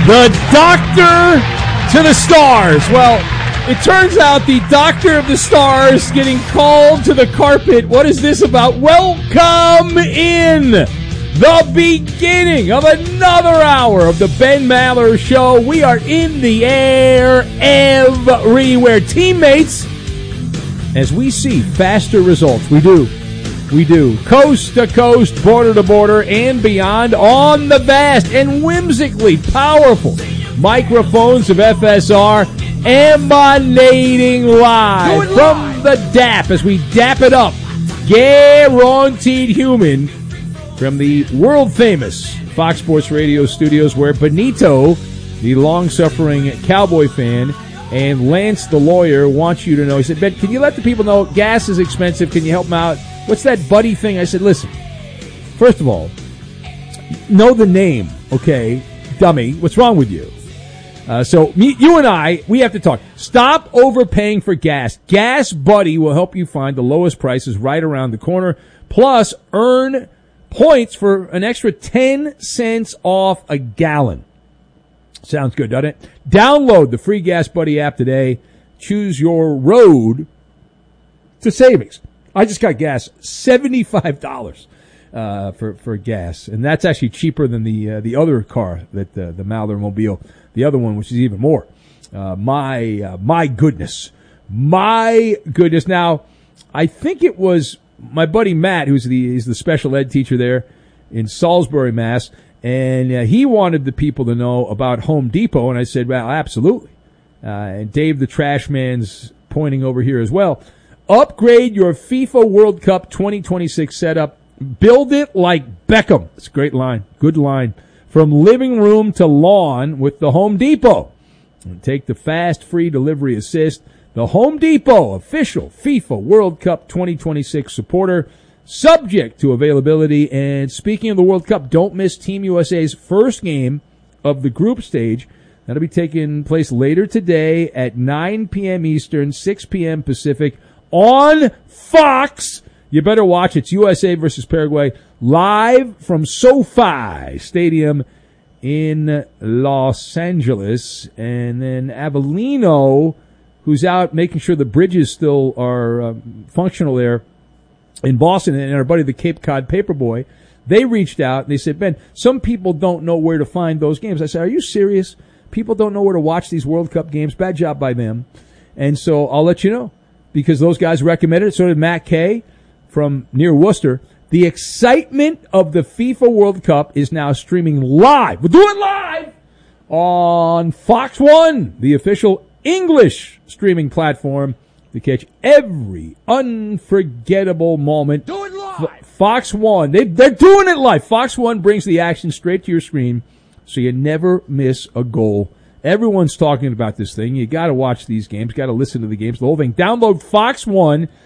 The doctor to the stars. Well, it turns out the doctor of the stars getting called to the carpet. What is this about? Welcome in the beginning of another hour of the Ben Maller Show. We are in the air everywhere. Teammates, as we see faster results, we do. Coast to coast, border to border, and beyond on the vast and whimsically powerful microphones of FSR, emanating live from the DAP as we dap it up. Guaranteed Human from the world-famous Fox Sports Radio studios, where Benito, the long-suffering Cowboy fan, and Lance, the lawyer, wants you to know. He said, Ben, can you let the people know gas is expensive? Can you help them out? What's that buddy thing? I said, listen, first of all, know the name, okay, dummy. What's wrong with you? So you and I, we have to talk. Stop overpaying for gas. Gas Buddy will help you find the lowest prices right around the corner. Plus, earn points for an extra 10 cents off a gallon. Sounds good, doesn't it? Download the free Gas Buddy app today. Choose your road to savings. I just got gas, $75 for gas, and that's actually cheaper than the other car that the Maller Mobile, the other one, which is even more. My goodness. Now, I think it was my buddy Matt, he's the special ed teacher there in Salisbury, Mass, and he wanted the people to know about Home Depot, and I said, well, absolutely. And Dave the Trash Man's pointing over here as well. Upgrade your FIFA World Cup 2026 setup. Build it like Beckham. It's a great line. Good line. From living room to lawn with the Home Depot. And take the fast, free delivery assist. The Home Depot, official FIFA World Cup 2026 supporter. Subject to availability. And speaking of the World Cup, don't miss Team USA's first game of the group stage. That'll be taking place later today at 9 p.m. Eastern, 6 p.m. Pacific. On Fox. You better watch. It's USA versus Paraguay live from SoFi Stadium in Los Angeles. And then Avellino, who's out making sure the bridges still are functional there in Boston, and our buddy the Cape Cod Paperboy, they reached out and they said, Ben, some people don't know where to find those games. I said, are you serious? People don't know where to watch these World Cup games. Bad job by them. And so I'll let you know, because those guys recommended it. So did Matt Kay from near Worcester. The excitement of the FIFA World Cup is now streaming live. We'll do it live on Fox One, the official English streaming platform, to catch every unforgettable moment. Do it live! Fox One, they're doing it live. Fox One brings the action straight to your screen, so you never miss a goal. Everyone's talking about this thing. You got to watch these games. Got to listen to the games. The whole thing. Download Fox One